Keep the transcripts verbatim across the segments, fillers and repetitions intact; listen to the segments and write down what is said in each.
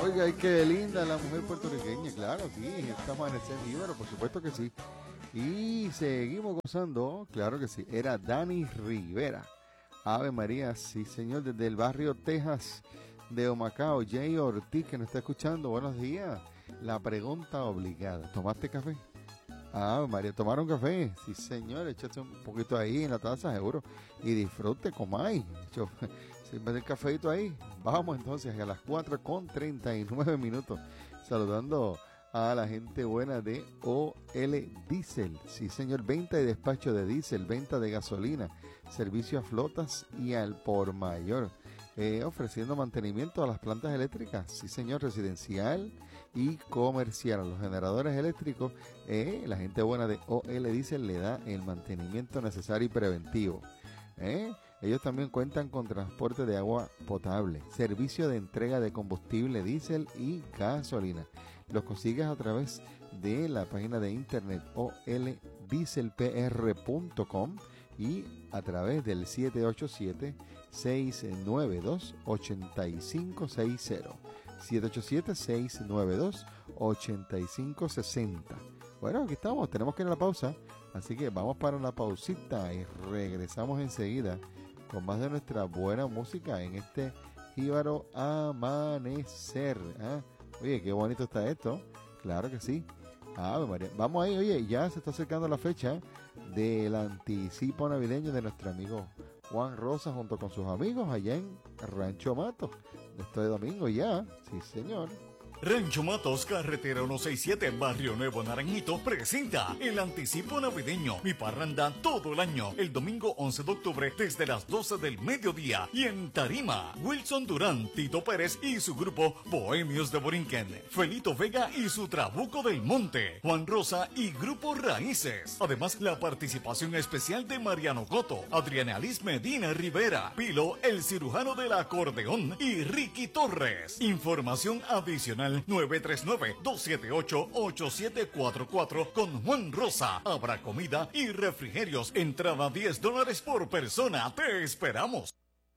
Oiga, ay, qué linda la mujer puertorriqueña, claro, sí, esta amanecer jíbaro, por supuesto que sí. Y seguimos gozando, claro que sí, era Dani Rivera. Ave María, sí señor, desde el barrio Texas de Humacao. Jay Ortiz, que nos está escuchando, buenos días. La pregunta obligada, ¿tomaste café? Ave María, ¿tomaron café? Sí señor, échate un poquito ahí en la taza, seguro. Y disfrute, comáis. Yo, si me el cafeito ahí, vamos entonces a las cuatro con treinta y nueve minutos. Saludando a la gente buena de O L Diesel. Sí señor, venta y despacho de diésel, venta de gasolina, servicio a flotas y al por mayor. Eh, ofreciendo mantenimiento a las plantas eléctricas, sí señor, residencial y comercial. A los generadores eléctricos, eh, la gente buena de O L Diesel le da el mantenimiento necesario y preventivo. Eh. Ellos también cuentan con transporte de agua potable, servicio de entrega de combustible diésel y gasolina. Los consigues a través de la página de internet o l diesel p r punto com y a través del siete ocho siete, seis nueve dos, ocho cinco seis cero. siete ocho siete, seis nueve dos, ocho cinco seis cero. Bueno, aquí estamos, tenemos que ir a la pausa, así que vamos para una pausita y regresamos enseguida con más de nuestra buena música en este jíbaro amanecer. ¿eh? Oye, qué bonito está esto. Claro que sí. Ave María. Vamos ahí, oye, ya se está acercando la fecha del anticipo navideño de nuestro amigo Juan Rosa junto con sus amigos allá en Rancho Matos. Este domingo ya, sí señor. Rancho Matos, carretera ciento sesenta y siete, Barrio Nuevo Naranjito, presenta el anticipo navideño, mi parranda todo el año, el domingo once de octubre desde las doce del mediodía. Y en tarima, Wilson Durán, Tito Pérez y su grupo Bohemios de Borinquen, Felito Vega y su Trabuco del Monte, Juan Rosa y Grupo Raíces. Además, la participación especial de Mariano Coto, Adriana Alice Medina Rivera, Pilo, el cirujano del acordeón y Ricky Torres. Información adicional nueve tres nueve, dos siete ocho, ocho siete cuatro cuatro con Juan Rosa. Habrá comida y refrigerios. Entrada diez dólares por persona. Te esperamos.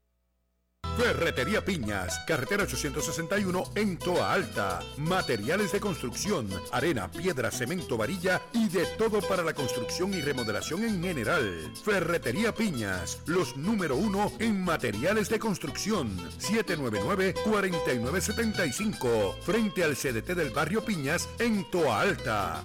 Ferretería Piñas, carretera ochocientos sesenta y uno en Toa Alta. Materiales de construcción, arena, piedra, cemento, varilla y de todo para la construcción y remodelación en general. Ferretería Piñas, los número uno en materiales de construcción. siete nueve nueve, cuatro nueve siete cinco, frente al C D T del barrio Piñas en Toa Alta.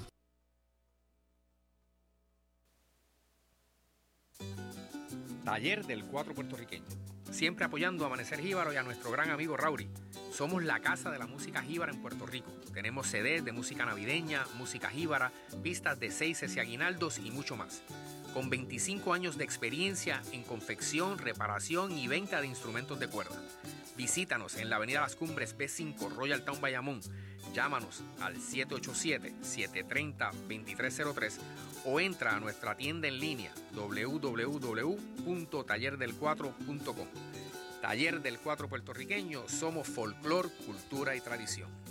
Taller del Cuatro Puertorriqueño. Siempre apoyando a Amanecer Jíbaro y a nuestro gran amigo Rauri. Somos la casa de la música jíbara en Puerto Rico. Tenemos C Ds de música navideña, música jíbara, pistas de seises y aguinaldos y mucho más. Con veinticinco años de experiencia en confección, reparación y venta de instrumentos de cuerda. Visítanos en la avenida Las Cumbres B cinco, Royal Town, Bayamón. Llámanos al siete ocho siete, siete tres cero, dos tres cero tres o entra a nuestra tienda en línea doble u doble u doble u punto taller del cuatro punto com. Taller del Cuatro Puertorriqueño, somos folclor, cultura y tradición.